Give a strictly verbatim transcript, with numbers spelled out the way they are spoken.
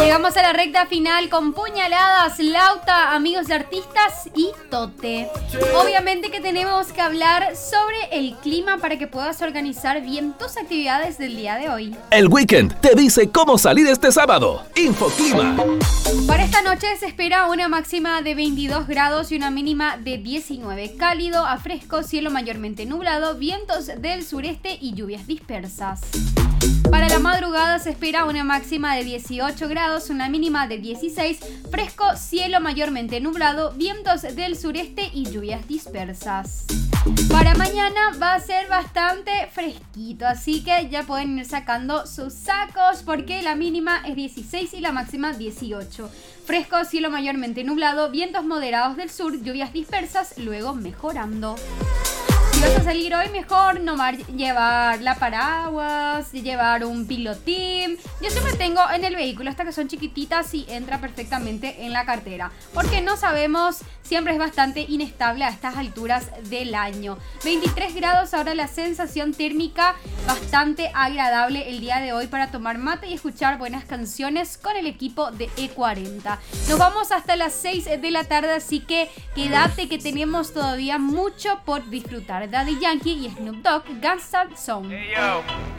Llegamos a la recta final con Puñaladas, Lauta, Amigos de Artistas y Tote. Obviamente que tenemos que hablar sobre el clima para que puedas organizar bien tus actividades del día de hoy. El Weekend te dice cómo salir este sábado. Infoclima. Para esta noche se espera una máxima de veintidós grados y una mínima de diecinueve. Cálido a fresco, cielo mayormente nublado, vientos del sureste y lluvias dispersas. Para la madrugada se espera una máxima de dieciocho grados, una mínima de dieciséis, fresco, cielo mayormente nublado, vientos del sureste y lluvias dispersas. Para mañana va a ser bastante fresquito, así que ya pueden ir sacando sus sacos porque la mínima es dieciséis y la máxima dieciocho. Fresco, cielo mayormente nublado, vientos moderados del sur, lluvias dispersas, luego mejorando. Si vas a salir hoy, mejor no mar- llevar la paraguas, llevar un pilotín. Yo siempre tengo en el vehículo, estas que son chiquititas y entra perfectamente en la cartera. Porque no sabemos, siempre es bastante inestable a estas alturas del año. veintitrés grados ahora, la sensación térmica bastante agradable el día de hoy para tomar mate y escuchar buenas canciones con el equipo de E cuarenta. Nos vamos hasta las seis de la tarde, así que quédate que tenemos todavía mucho por disfrutar. Daddy Yankee y Snoop Dogg, Gangsta Song. Hey, yo.